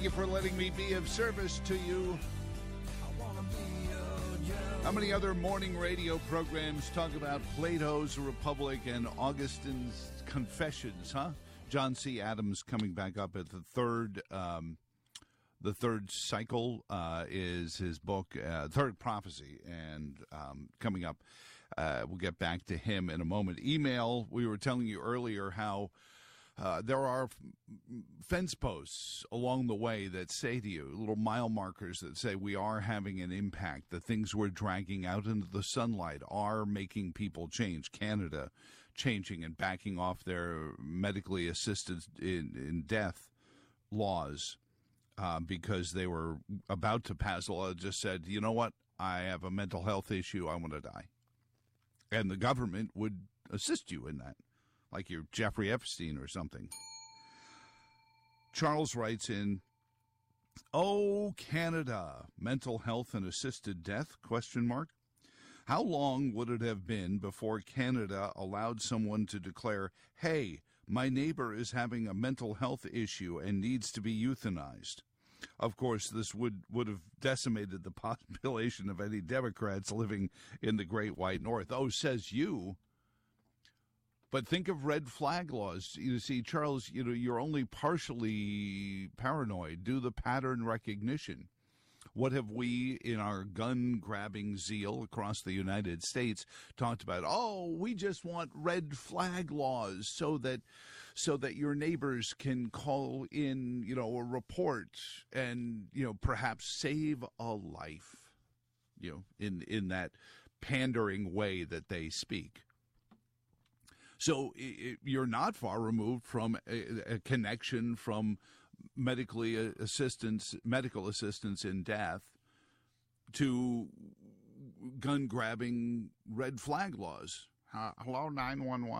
Thank you for letting me be of service to you. How many other morning radio programs talk about Plato's Republic and Augustine's Confessions, huh? John C. Adams coming back up at the third cycle is his book, Third Prophecy, and coming up, we'll get back to him in a moment. Email, we were telling you earlier how there are fence posts along the way that say to you, little mile markers that say we are having an impact. The things we're dragging out into the sunlight are making people change. Canada changing and backing off their medically assisted in death laws because they were about to pass a law that just said, you know what, I have a mental health issue, I want to die. And the government would assist you in that, like you're Jeffrey Epstein or something. Charles writes in, "Oh, Canada, mental health and assisted death, ? How long would it have been before Canada allowed someone to declare, hey, my neighbor is having a mental health issue and needs to be euthanized? Of course, this would have decimated the population of any Democrats living in the Great White North." Oh, says you. But think of red flag laws. You see, Charles, you're only partially paranoid. Do the pattern recognition. What have we, in our gun-grabbing zeal across the United States, talked about? Oh, we just want red flag laws so that your neighbors can call in, a report and, perhaps save a life, in that pandering way that they speak. So you're not far removed from a connection from medical assistance in death to gun-grabbing red flag laws. Hello, 911.